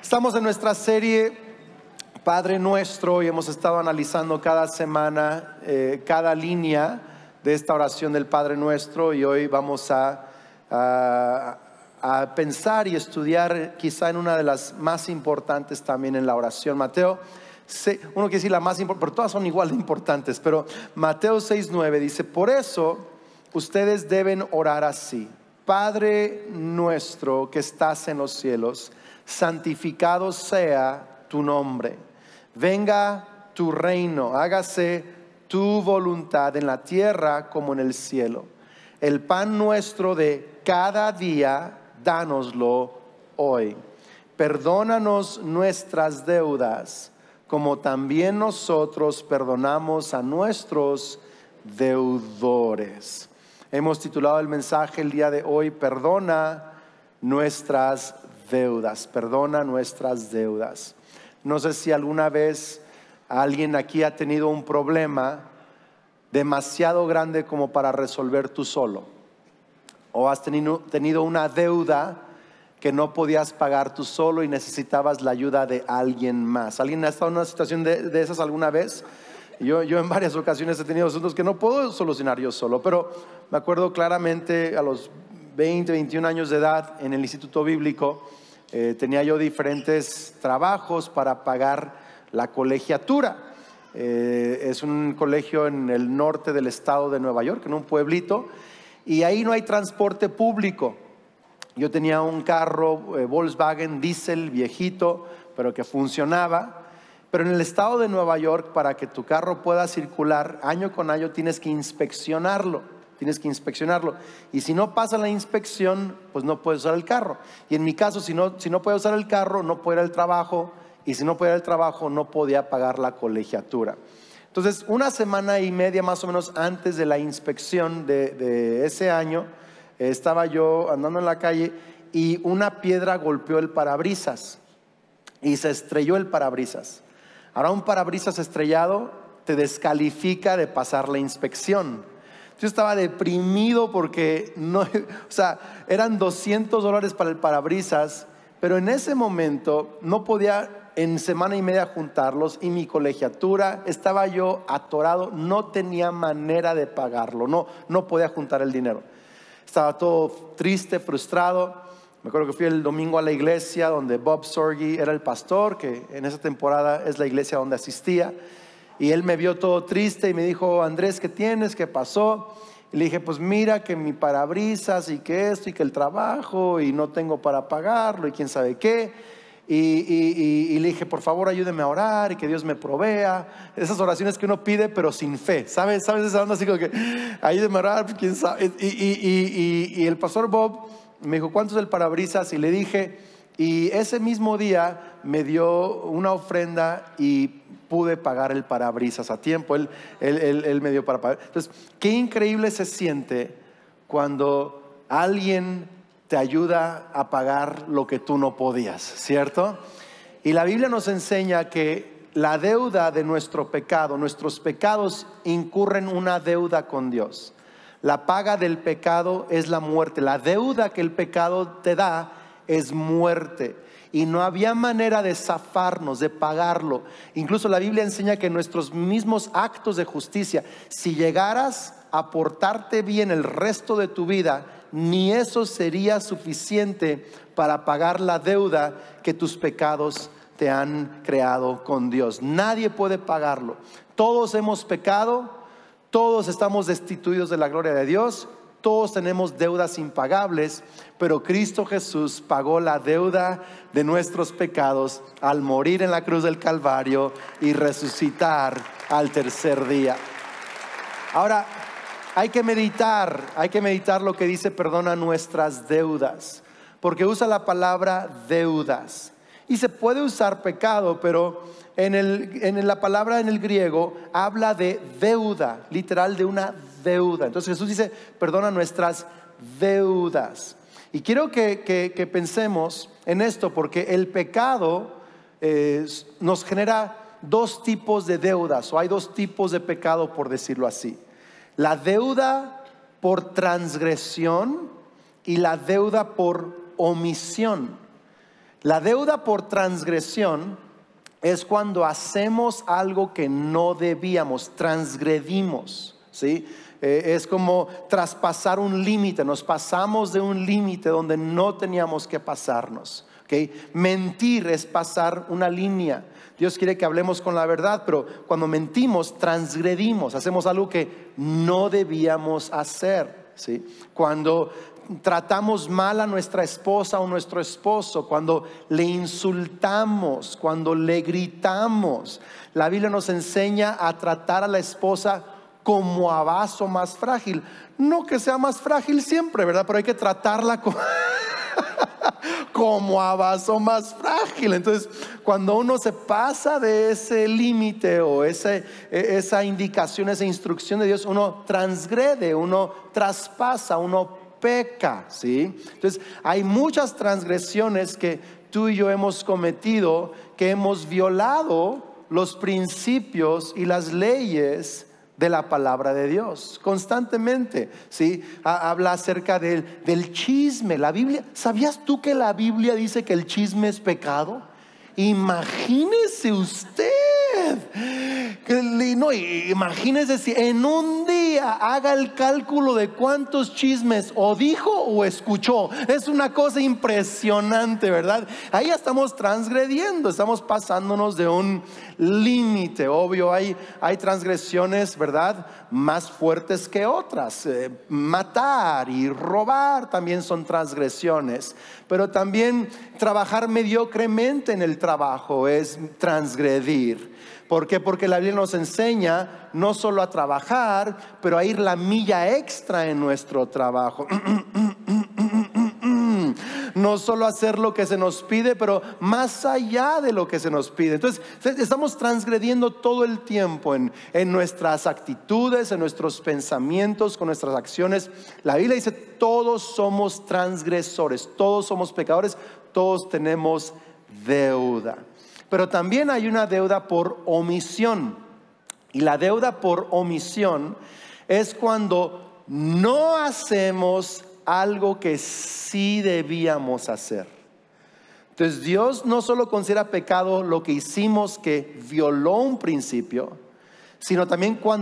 Estamos en nuestra serie Padre Nuestro y hemos estado analizando cada semana cada línea de esta oración del Padre Nuestro, y hoy vamos a pensar y estudiar quizá en una de las más importantes también en la oración. Mateo, uno quiere decir la más importante, pero todas son igual de importantes, pero Mateo 6:9 dice: por eso ustedes deben orar así: Padre nuestro que estás en los cielos, santificado sea tu nombre, venga tu reino, hágase tu voluntad en la tierra como en el cielo. El pan nuestro de cada día, dánoslo hoy. Perdónanos nuestras deudas, como también nosotros perdonamos a nuestros deudores. Hemos titulado el mensaje el día de hoy: perdona nuestras deudas, perdona nuestras deudas. No sé si alguna vez alguien aquí ha tenido un problema demasiado grande como para resolver tú solo, o has tenido una deuda que no podías pagar tú solo y necesitabas la ayuda de alguien más. ¿Alguien ha estado en una situación de esas alguna vez? Yo en varias ocasiones he tenido asuntos que no puedo solucionar yo solo, pero me acuerdo claramente a los 20, 21 años de edad en el Instituto Bíblico. Tenía yo diferentes trabajos para pagar la colegiatura. Es un colegio en el norte del estado de Nueva York, en un pueblito, y ahí no hay transporte público. Yo tenía un carro Volkswagen diesel viejito, pero que funcionaba. Pero en el estado de Nueva York, para que tu carro pueda circular año con año, tienes que inspeccionarlo. Y si no pasa la inspección, pues no puedes usar el carro. Y en mi caso, si no puedo usar el carro, no puedo ir al trabajo. Y si no podía ir al trabajo, no podía pagar la colegiatura. Entonces, una semana y media más o menos antes de la inspección de ese año, estaba yo andando en la calle y una piedra golpeó el parabrisas y se estrelló el parabrisas. Ahora, un parabrisas estrellado te descalifica de pasar la inspección. Yo estaba deprimido porque eran $200 para el parabrisas, pero en ese momento no podía en semana y media juntarlos, y mi colegiatura, estaba yo atorado, no tenía manera de pagarlo, no podía juntar el dinero. Estaba todo triste, frustrado. Me acuerdo que fui el domingo a la iglesia donde Bob Sorge era el pastor, que en esa temporada es la iglesia donde asistía. Y él me vio todo triste y me dijo: Andrés, ¿qué tienes? ¿Qué pasó? Y le dije: pues mira que mi parabrisas y que esto y que el trabajo y no tengo para pagarlo y quién sabe qué. Y le dije: por favor ayúdeme a orar y que Dios me provea. Esas oraciones que uno pide pero sin fe, ¿sabes esa onda así como que ayúdeme a orar, quién sabe. Y el pastor Bob me dijo: ¿cuánto es el parabrisas? Y le dije, y ese mismo día me dio una ofrenda y pude pagar el parabrisas a tiempo. Él me dio para pagar. Entonces, qué increíble se siente cuando alguien te ayuda a pagar lo que tú no podías, ¿cierto? Y la Biblia nos enseña que la deuda de nuestro pecado, nuestros pecados incurren una deuda con Dios. La paga del pecado es la muerte. La deuda que el pecado te da es muerte. Y no había manera de zafarnos, de pagarlo. Incluso la Biblia enseña que nuestros mismos actos de justicia, si llegaras a portarte bien el resto de tu vida, ni eso sería suficiente para pagar la deuda que tus pecados te han creado con Dios. Nadie puede pagarlo. Todos hemos pecado, todos estamos destituidos de la gloria de Dios, todos tenemos deudas impagables, pero Cristo Jesús pagó la deuda de nuestros pecados al morir en la cruz del Calvario y resucitar al tercer día. Ahora, hay que meditar lo que dice perdona nuestras deudas, porque usa la palabra deudas. Y se puede usar pecado, pero en la palabra en el griego habla de deuda, literal, de una deuda. Entonces Jesús dice perdona nuestras deudas. Y quiero que pensemos en esto, porque el pecado nos genera dos tipos de deudas, o hay dos tipos de pecado, por decirlo así: la deuda por transgresión y la deuda por omisión. La deuda por transgresión es cuando hacemos algo que no debíamos, transgredimos, ¿sí? Es como traspasar un límite, nos pasamos de un límite donde no teníamos que pasarnos, ¿okay? Mentir es pasar una línea. Dios quiere que hablemos con la verdad, pero cuando mentimos, transgredimos, hacemos algo que no debíamos hacer, ¿sí? Cuando tratamos mal a nuestra esposa o nuestro esposo, cuando le insultamos, cuando le gritamos, la Biblia nos enseña a tratar a la esposa como a vaso más frágil. No que sea más frágil siempre, ¿verdad? Pero hay que tratarla como a vaso más frágil. Entonces, cuando uno se pasa de ese límite o esa indicación, esa instrucción de Dios, uno transgrede, uno traspasa, uno peca, ¿sí? Entonces, hay muchas transgresiones que tú y yo hemos cometido, que hemos violado los principios y las leyes de la palabra de Dios constantemente, ¿sí? Habla acerca del chisme. La Biblia, ¿sabías tú que la Biblia dice que el chisme es pecado? Imagínese usted. No, imagínese si en un día haga el cálculo de cuántos chismes o dijo o escuchó. Es una cosa impresionante, ¿verdad? Ahí estamos transgrediendo, estamos pasándonos de un límite. Obvio, hay transgresiones, ¿verdad?, más fuertes que otras. Matar y robar también son transgresiones, pero también trabajar mediocremente en el trabajo es transgredir. ¿Por qué? Porque la Biblia nos enseña no solo a trabajar, pero a ir la milla extra en nuestro trabajo. No solo hacer lo que se nos pide, pero más allá de lo que se nos pide. Entonces, estamos transgrediendo todo el tiempo en nuestras actitudes, en nuestros pensamientos, con nuestras acciones. La Biblia dice, todos somos transgresores, todos somos pecadores, todos tenemos deuda. Pero también hay una deuda por omisión. Y la deuda por omisión es cuando no hacemos algo que sí debíamos hacer. Entonces, Dios no solo considera pecado lo que hicimos que violó un principio, sino también cuando